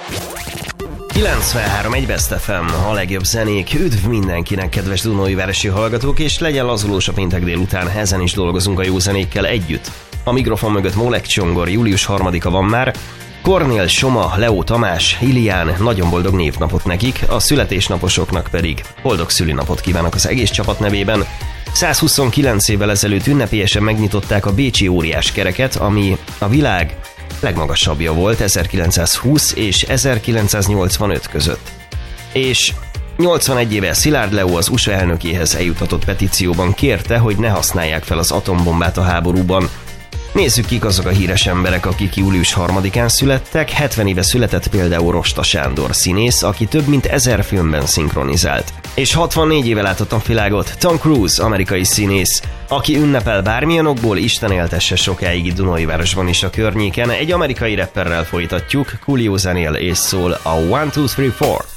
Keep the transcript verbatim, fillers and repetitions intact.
kilencvenhárom egy Best ef em, a legjobb zenék. Üdv mindenkinek, kedves Dunaújvárosi hallgatók, és legyen lazulós a péntek délután, ezen is dolgozunk a jó zenékkel együtt. A mikrofon mögött Molek Csongor, július harmadika van már. Kornél, Soma, Leó Tamás, Ilián, nagyon boldog névnapot nekik, a születésnaposoknak pedig boldog szülinapot kívánok az egész csapat nevében. százhuszonkilenc évvel ezelőtt ünnepélyesen megnyitották a bécsi óriás kereket, ami a világ legmagasabbja volt ezerkilencszázhúsz és ezerkilencszáznyolcvanöt között. És nyolcvanegy éve Szilárd Leó az u es á elnökéhez eljutatott petícióban kérte, hogy ne használják fel az atombombát a háborúban. Nézzük, kik azok a híres emberek, akik július harmadikán születtek. hetven éve született például Rosta Sándor színész, aki több mint ezer filmben szinkronizált. És hatvannégy éve látott napvilágot Tom Cruise, amerikai színész, aki ünnepel bármilyen okból, Isten éltesse sokáig itt Dunaújvárosban is a környéken. Egy amerikai rapperrel folytatjuk, Coolio zenél és szól a one two three four.